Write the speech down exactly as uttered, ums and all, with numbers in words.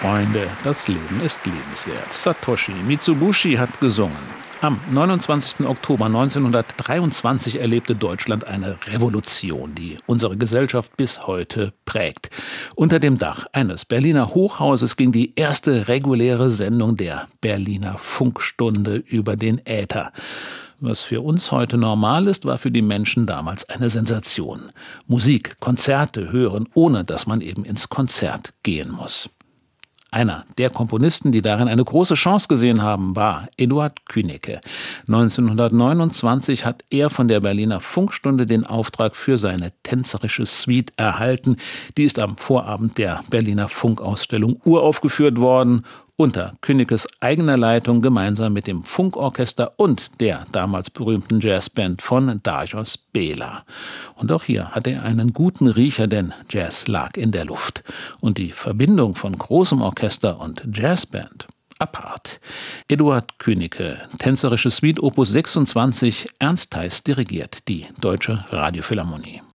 Freunde, das Leben ist lebenswert. Satoshi Mitsubishi hat gesungen. Am neunundzwanzigsten Oktober neunzehnhundertdreiundzwanzig erlebte Deutschland eine Revolution, die unsere Gesellschaft bis heute prägt. Unter dem Dach eines Berliner Hochhauses ging die erste reguläre Sendung der Berliner Funkstunde über den Äther. Was für uns heute normal ist, war für die Menschen damals eine Sensation. Musik, Konzerte hören, ohne dass man eben ins Konzert gehen muss. Einer der Komponisten, die darin eine große Chance gesehen haben, war Eduard Künecke. neunzehnhundertneunundzwanzig hat er von der Berliner Funkstunde den Auftrag für seine tänzerische Suite erhalten. Die ist am Vorabend der Berliner Funkausstellung uraufgeführt worden, unter Küneckes eigener Leitung gemeinsam mit dem Funkorchester und der damals berühmten Jazzband von Darius Bela. Und auch hier hatte er einen guten Riecher, denn Jazz lag in der Luft. Und die Verbindung von großem Orchester und Jazzband apart. Eduard Künecke, tänzerische Suite Opus sechsundzwanzig, Ernst Theis dirigiert die Deutsche Radiophilharmonie.